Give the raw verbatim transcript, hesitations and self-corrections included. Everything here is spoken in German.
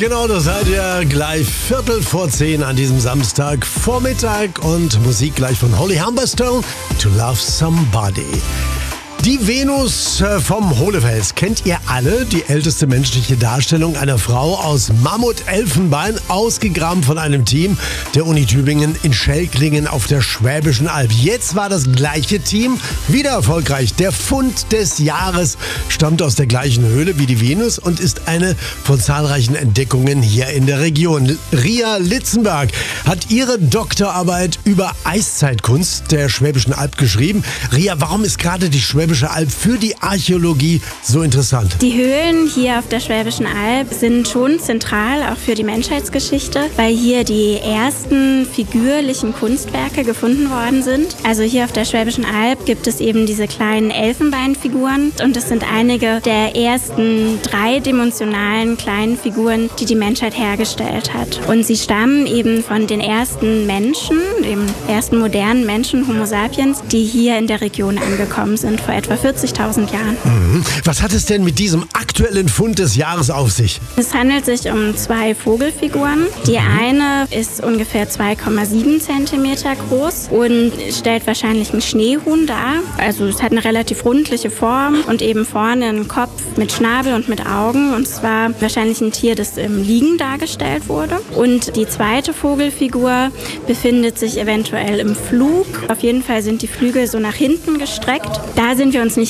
Genau, das seid ihr gleich Viertel vor zehn an diesem Samstagvormittag und Musik gleich von Holly Humberstone, To Love Somebody. Die Venus vom Hohlefels kennt ihr alle, die älteste menschliche Darstellung einer Frau aus Mammut-Elfenbein, ausgegraben von einem Team der Uni Tübingen in Schelklingen auf der Schwäbischen Alb. Jetzt war das gleiche Team wieder erfolgreich. Der Fund des Jahres stammt aus der gleichen Höhle wie die Venus und ist eine von zahlreichen Entdeckungen hier in der Region. Ria Litzenberg hat ihre Doktorarbeit über Eiszeitkunst der Schwäbischen Alb geschrieben. Ria, warum ist gerade die Schwäbische Alb für die Archäologie so interessant? Die Höhlen hier auf der Schwäbischen Alb sind schon zentral, auch für die Menschheitsgeschichte, weil hier die ersten figürlichen Kunstwerke gefunden worden sind. Also hier auf der Schwäbischen Alb gibt es eben diese kleinen Elfenbeinfiguren und das sind einige der ersten dreidimensionalen kleinen Figuren, die die Menschheit hergestellt hat. Und sie stammen eben von den ersten Menschen, dem ersten modernen Menschen, Homo sapiens, die hier in der Region angekommen sind, vor etwa vierzigtausend Jahren. Mhm. Was hat es denn mit diesem aktuellen Fund des Jahres auf sich? Es handelt sich um zwei Vogelfiguren. Die Mhm. eine ist ungefähr zwei Komma sieben Zentimeter groß und stellt wahrscheinlich einen Schneehuhn dar. Also es hat eine relativ rundliche Form und eben vorne einen Kopf mit Schnabel und mit Augen. Und zwar wahrscheinlich ein Tier, das im Liegen dargestellt wurde. Und die zweite Vogelfigur befindet sich eventuell im Flug. Auf jeden Fall sind die Flügel so nach hinten gestreckt. Da sind wir uns nicht